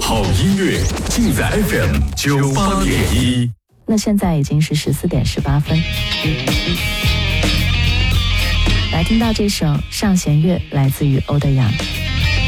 好音乐尽在 FM98.1。 那现在已经是14:18。来听到这首《上弦月》，来自于欧德阳。